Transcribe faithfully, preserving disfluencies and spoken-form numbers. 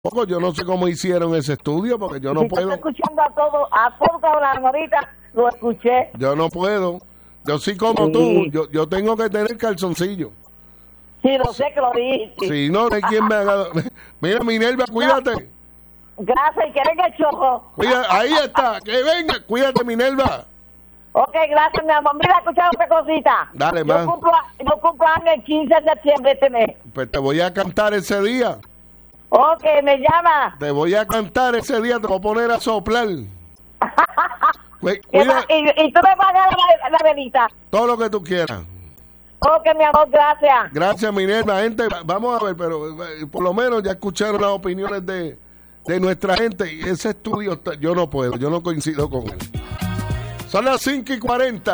Poco, yo no sé cómo hicieron ese estudio, porque yo no si puedo. Estoy escuchando a todos, a todos que hablan ahorita, lo escuché. Yo no puedo. Yo sí como Sí. tú, yo, yo tengo que tener calzoncillo. Sí, lo sé que lo dijiste. Si no, no hay quien me haga. Mira, Minerva, cuídate. Gracias, ¿y quieren el chojo? Cuida- ahí está, que venga, cuídate, Minerva. Ok, gracias, mi amor. Mira, escucha otra cosita. Dale, yo man. cumplo, yo cumplo año el quince de septiembre este mes. Pues te voy a cantar ese día. Ok, me llama. Te voy a cantar ese día, te voy a poner a soplar. Cu- Y, Cuida y, y tú me pagas la, la velita. todo lo que tú quieras. Ok, mi amor, gracias. Gracias, Minerva. Gente, va- vamos a ver, pero eh, por lo menos ya escucharon las opiniones de, de nuestra gente. Y ese estudio, está- yo no puedo, yo no coincido con él. Son las cinco y cuarenta.